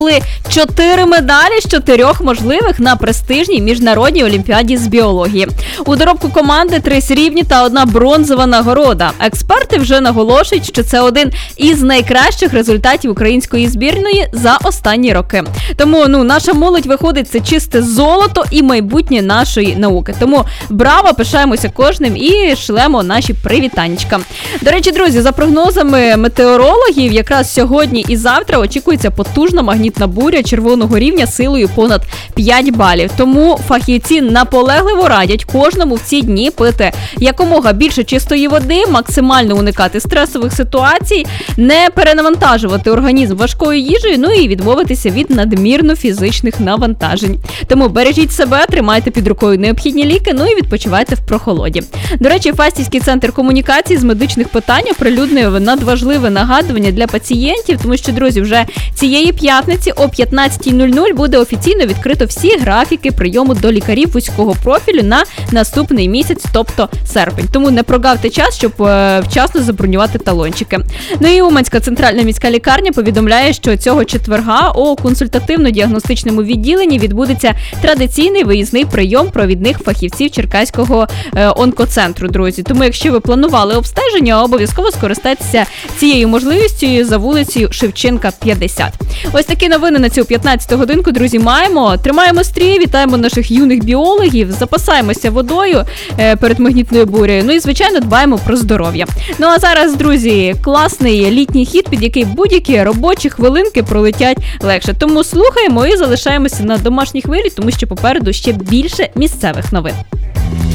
4 медалі з 4 можливих на престижній міжнародній олімпіаді з біології. У доробку команди 3 срібні та 1 бронзова нагорода. Експерти вже наголошують, що це один із найкращих результатів української збірної за останні роки. Тому наша молодь виходить, це чисте золото і майбутнє нашої науки. Тому браво, пишаємося кожним і шлемо наші привітанечка. До речі, друзі, за прогнозами метеорологів, якраз сьогодні і завтра очікується потужна магнітна буря червоного рівня силою понад 5 балів. Тому фахівці наполегливо радять кожному в ці дні пити якомога більше чистої води, максимально уникати стресових ситуацій, не перенавантажувати організм важкою їжею, і відмовитися від надмірно фізичних навантажень. Тому бережіть себе, тримайте під рукою необхідні ліки, і відпочивайте в прохолоді. До речі, Фастівський центр комунікації з медичних питань оприлюднив надважливе нагадування для пацієнтів, тому що, друзі, вже цієї п'ятниці о 15:00 буде офіційно відкрито всі графіки прийому до лікарів вузького профілю на наступний місяць, тобто серпень. Тому не прогавте час, щоб вчасно забронювати талончики. І Уманська центральна міська лікарня повідомляє, що цього четверга у консультативно-діагностичному відділенні відбудеться традиційний виїзний прийом провідних фахівців Черкаського онкоцентру, друзі. Тому, якщо ви планували обстеження, обов'язково скористайтеся цією можливістю за вулицею Шевченка, 50. Ось такі новини на цю 15-ту годинку, друзі, маємо. Тримаємо стрій, вітаємо наших юних біологів, запасаємося водою перед магнітною бурею, і, звичайно, дбаємо про здоров'я. А зараз, друзі, класний літній хіт, під який будь-які робочі хвилинки пролетять легше. Тому слухаємо і залишаємося на домашній хвилі, тому що попереду ще більше місцевих новин.